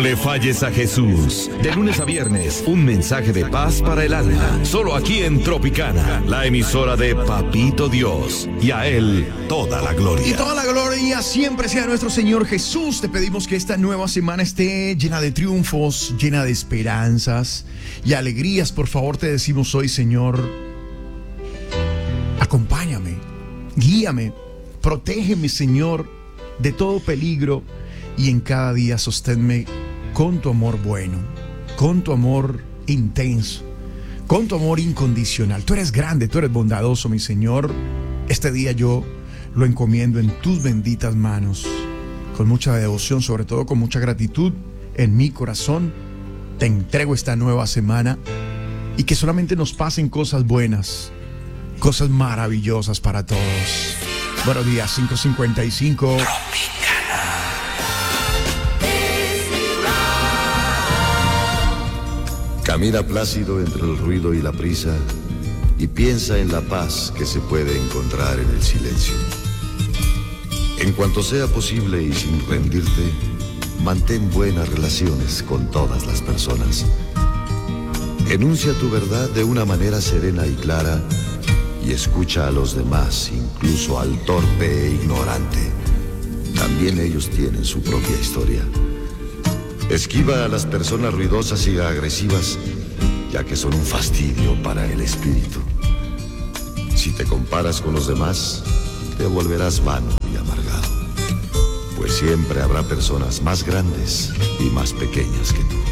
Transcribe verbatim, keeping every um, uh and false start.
le falles a Jesús. De lunes a viernes, un mensaje de paz para el alma. Solo aquí en Tropicana, la emisora de Papito Dios. Y a Él toda la gloria. Y toda la gloria siempre sea nuestro Señor Jesús. Te pedimos que esta nueva semana esté llena de triunfos, llena de esperanzas y alegrías. Por favor, te decimos hoy, Señor, acompáñame, guíame, protégeme, Señor, de todo peligro, y en cada día sosténme con tu amor bueno, con tu amor intenso, con tu amor incondicional. Tú eres grande, tú eres bondadoso, mi Señor. Este día yo lo encomiendo en tus benditas manos, con mucha devoción, sobre todo con mucha gratitud en mi corazón. Te entrego esta nueva semana y que solamente nos pasen cosas buenas, cosas maravillosas para todos. Buenos días, cinco cincuenta y cinco. Camina plácido entre el ruido y la prisa y piensa en la paz que se puede encontrar en el silencio. En cuanto sea posible y sin rendirte, mantén buenas relaciones con todas las personas. Enuncia tu verdad de una manera serena y clara y escucha a los demás, incluso al torpe e ignorante. También ellos tienen su propia historia. Esquiva a las personas ruidosas y agresivas, ya que son un fastidio para el espíritu. Si te comparas con los demás, te volverás vano y amargado, pues siempre habrá personas más grandes y más pequeñas que tú.